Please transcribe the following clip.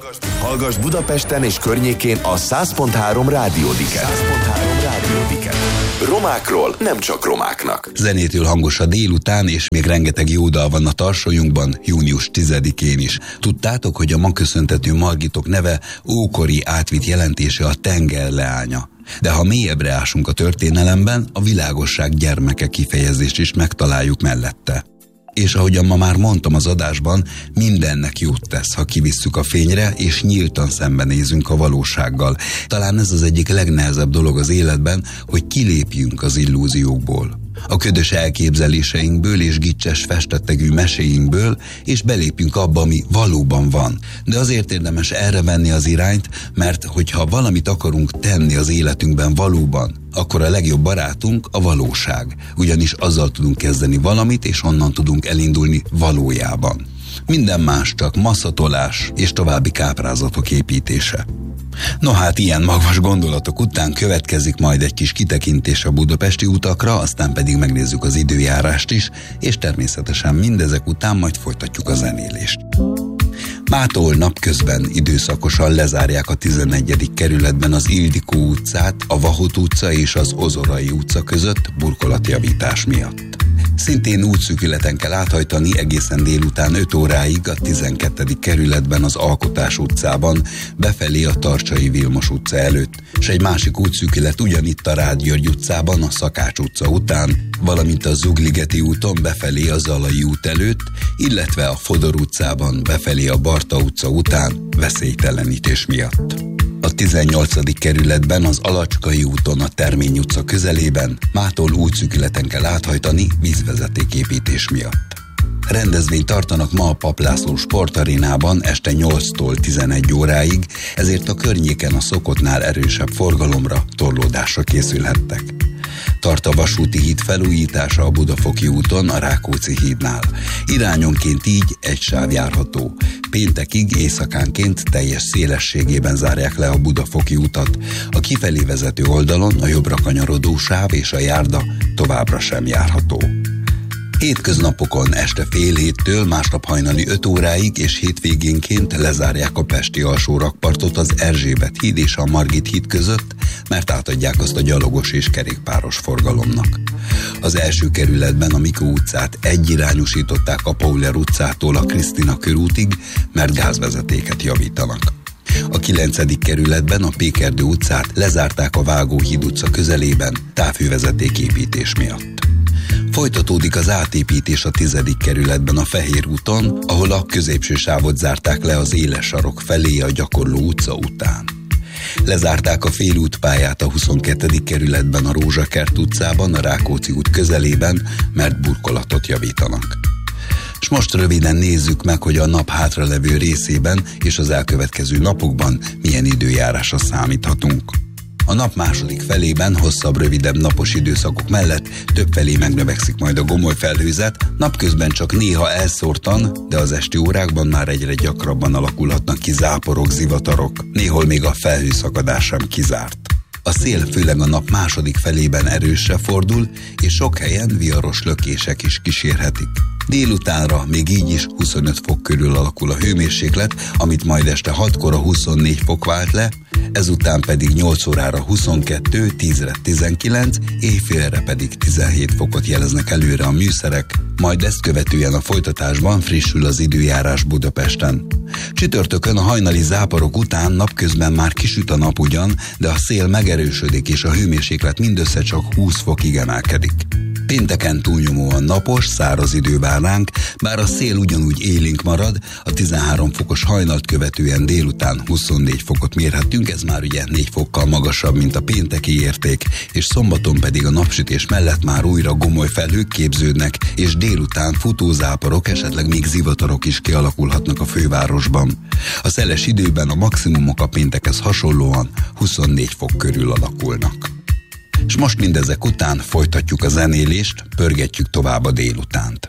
Hallgasd Budapesten és környékén a 100.3 Rádiódiket. Romákról nem csak romáknak. Zenétől hangos a délután, és még rengeteg jó dal van a tarsolyunkban, június 10-én is. Tudtátok, hogy a ma köszöntető Margitok neve ókori átvitt jelentése a tenger leánya. De ha mélyebbre ásunk a történelemben, a világosság gyermeke kifejezést is megtaláljuk mellette. És ahogyan ma már mondtam az adásban, mindennek jót tesz, ha kivisszük a fényre, és nyíltan szembenézünk a valósággal. Talán ez az egyik legnehezebb dolog az életben, hogy kilépjünk az illúziókból. A ködös elképzeléseinkből és gicses festettegű meséinkből, és belépjünk abba, ami valóban van. De azért érdemes erre venni az irányt, mert hogyha valamit akarunk tenni az életünkben valóban, akkor a legjobb barátunk a valóság. Ugyanis azzal tudunk kezdeni valamit, és onnan tudunk elindulni valójában. Minden más csak masszatolás és további káprázatok építése. No hát, ilyen magvas gondolatok után következik majd egy kis kitekintés a budapesti utakra, aztán pedig megnézzük az időjárást is, és természetesen mindezek után majd folytatjuk a zenélést. Mától napközben időszakosan lezárják a 11. kerületben az Ildikó utcát, a Vahot utca és az Ozorai utca között burkolatjavítás miatt. Szintén útszűkületen kell áthajtani egészen délután 5 óráig a 12. kerületben az Alkotás utcában, befelé a Tarcsai Vilmos utca előtt, és egy másik útszűkület ugyanitt a Rád György utcában, a Szakács utca után, valamint a Zugligeti úton befelé a Zalai út előtt, illetve a Fodor utcában befelé a Barta utca után veszélytelenítés miatt. A 18. kerületben az Alacskai úton a Termény utca közelében mától útszűkületen kell áthajtani vízvezetéképítés miatt. Rendezvényt tartanak ma a Papp László sportarénában este 8-tól 11 óráig, ezért a környéken a szokottnál erősebb forgalomra, torlódásra készülhettek. Tart a vasúti híd felújítása a Budafoki úton a Rákóczi hídnál. Irányonként így egy sáv járható. Péntekig éjszakánként teljes szélességében zárják le a Budafoki utat. A kifelé vezető oldalon a jobbra kanyarodó sáv és a járda továbbra sem járható. Hétköznapokon este fél héttől másnap hajnali 5 óráig és hétvégénként lezárják a pesti alsó rakpartot az Erzsébet híd és a Margit híd között, mert átadják azt a gyalogos és kerékpáros forgalomnak. Az első kerületben a Mikó utcát egyirányosították a Pauler utcától a Krisztina körútig, mert gázvezetéket javítanak. A 9. kerületben a Pékerdő utcát lezárták a Vágóhíd utca közelében távhővezetéképítés miatt. Folytatódik az átépítés a 10. kerületben a Fehér úton, ahol a középső sávot zárták le az éles sarok felé a Gyakorló utca után. Lezárták a félútpályát a 22. kerületben a Rózsakert utcában, a Rákóczi út közelében, mert burkolatot javítanak. És most röviden nézzük meg, hogy a nap hátralevő részében és az elkövetkező napokban milyen időjárásra számíthatunk. A nap második felében hosszabb, rövidebb napos időszakok mellett többfelé megnövekszik majd a gomoly felhőzet, napközben csak néha elszórtan, de az esti órákban már egyre gyakrabban alakulhatnak ki záporok, zivatarok, néhol még a felhőszakadás sem kizárt. A szél főleg a nap második felében erősre fordul, és sok helyen viharos lökések is kísérhetik. Délutánra még így is 25 fok körül alakul a hőmérséklet, amit majd este 6-kor 24 fok vált le, ezután pedig 8 órára 22, 10-re 19, éjfélre pedig 17 fokot jeleznek előre a műszerek, majd ezt követően a folytatásban frissül az időjárás Budapesten. Csütörtökön a hajnali záporok után napközben már kisüt a nap ugyan, de a szél megerősödik és a hőmérséklet mindössze csak 20 fokig emelkedik. Pénteken túlnyomóan napos, száraz idő vár ránk, bár a szél ugyanúgy élénk marad, a 13 fokos hajnalt követően délután 24 fokot mérhetünk, ez már ugye 4 fokkal magasabb, mint a pénteki érték, és szombaton pedig a napsütés mellett már újra gomoly felhők képződnek, és délután futózáporok, esetleg még zivatarok is kialakulhatnak a fővárosban. A szeles időben a maximumok a péntekhez hasonlóan 24 fok körül alakulnak. És most mindezek után folytatjuk a zenélést, pörgetjük tovább a délutánt.